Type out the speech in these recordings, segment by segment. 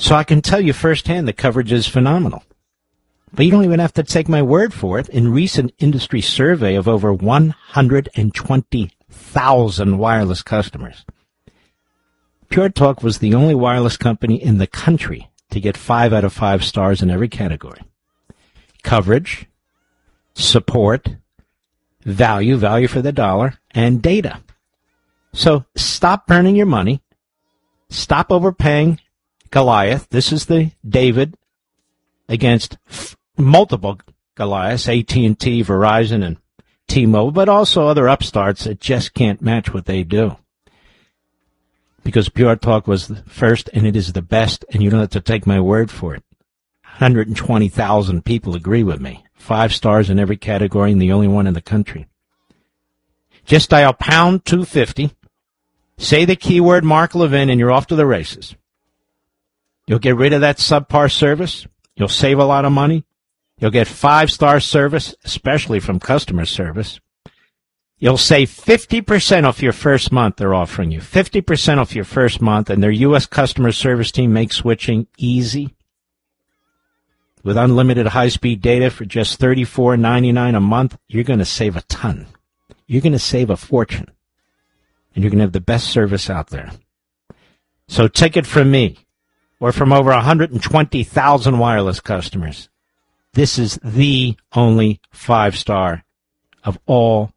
So I can tell you firsthand the coverage is phenomenal. But you don't even have to take my word for it. In recent industry survey of over 120,000 wireless customers, Pure Talk was the only wireless company in the country to get 5 out of 5 stars in every category. Coverage, support, value for the dollar, and data. So stop burning your money. Stop overpaying Goliath. This is the David against multiple Goliaths, AT&T, Verizon, and T-Mobile, but also other upstarts that just can't match what they do. Because Pure Talk was the first, and it is the best, and you don't have to take my word for it. 120,000 people agree with me. 5 stars in every category, and the only one in the country. Just dial pound 250, say the keyword Mark Levin, and you're off to the races. You'll get rid of that subpar service. You'll save a lot of money. You'll get 5-star service, especially from customer service. You'll save 50% off your first month they're offering you. 50% off your first month, and their U.S. customer service team makes switching easy. With unlimited high-speed data for just $34.99 a month, you're going to save a ton. You're going to save a fortune. And you're going to have the best service out there. So take it from me, or from over 120,000 wireless customers. This is the only 5-star of all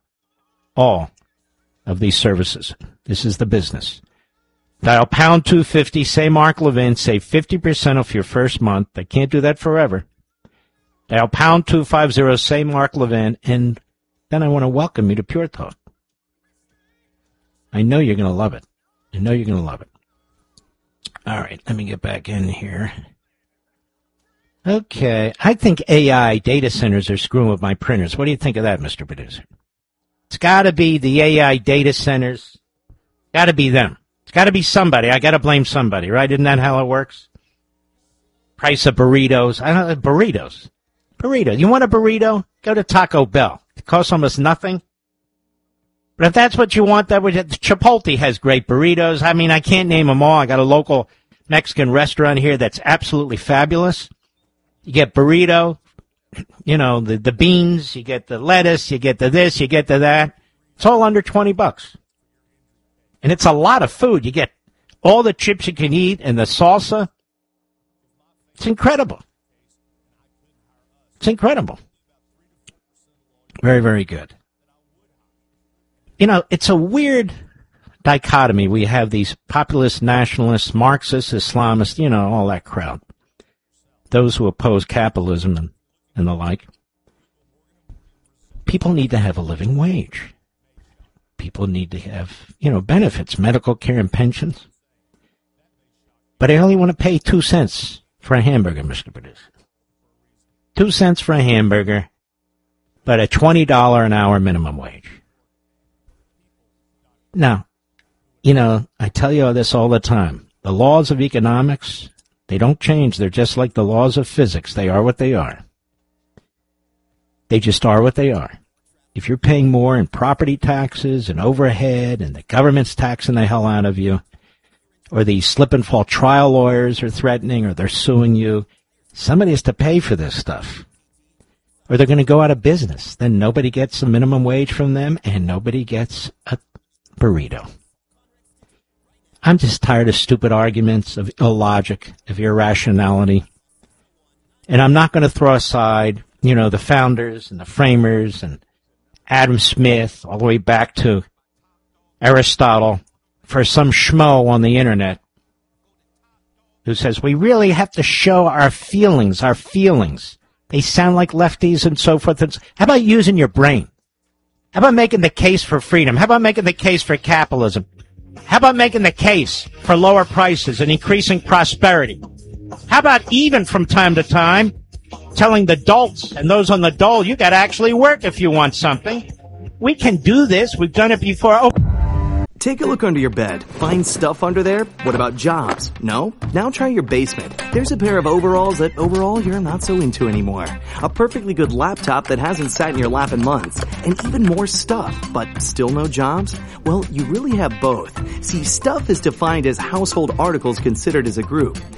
of these services. This is the business. Dial pound 250, say Mark Levin, save 50% off your first month. They can't do that forever. Dial pound 250, say Mark Levin, and then I want to welcome you to Pure Talk. I know you're going to love it. I know you're going to love it. All right, let me get back in here. Okay, I think AI data centers are screwing with my printers. What do you think of that, Mr. Producer? It's got to be the AI data centers. Got to be them. It's got to be somebody. I got to blame somebody, right? Isn't that how it works? Price of burritos. I don't know, burritos. Burrito. You want a burrito? Go to Taco Bell. It costs almost nothing. But if that's what you want, that would. Chipotle has great burritos. I mean, I can't name them all. I got a local Mexican restaurant here that's absolutely fabulous. You get burrito, you know, the beans, you get the lettuce, you get the this, you get the that. It's all under $20. And it's a lot of food. You get all the chips you can eat and the salsa. It's incredible. It's incredible. Very, very good. You know, it's a weird dichotomy. We have these populist nationalists, Marxists, Islamists, you know, all that crowd. Those who oppose capitalism and the like. People need to have a living wage. People need to have, you know, benefits, medical care and pensions. But I only want to pay 2 cents for a hamburger, Mr. Producer. 2 cents for a hamburger, but a $20 an hour minimum wage. Now, you know, I tell you this all the time. The laws of economics, they don't change. They're just like the laws of physics. They are what they are. They just are what they are. If you're paying more in property taxes and overhead and the government's taxing the hell out of you, or the slip and fall trial lawyers are threatening or they're suing you, somebody has to pay for this stuff. Or they're going to go out of business. Then nobody gets a minimum wage from them and nobody gets a burrito. I'm just tired of stupid arguments, of illogic, of irrationality. And I'm not going to throw aside, you know, the founders and the framers and Adam Smith all the way back to Aristotle for some schmo on the internet who says we really have to show our feelings, our feelings. They sound like lefties and so forth. How about using your brain? How about making the case for freedom? How about making the case for capitalism? How about making the case for lower prices and increasing prosperity? How about even from time to time telling the dolts and those on the dole, you got to actually work if you want something. We can do this. We've done it before. Oh. Take a look under your bed. Find stuff under there? What about jobs? No? Now try your basement. There's a pair of overalls that overall you're not so into anymore. A perfectly good laptop that hasn't sat in your lap in months. And even more stuff, but still no jobs? Well, you really have both. See, stuff is defined as household articles considered as a group.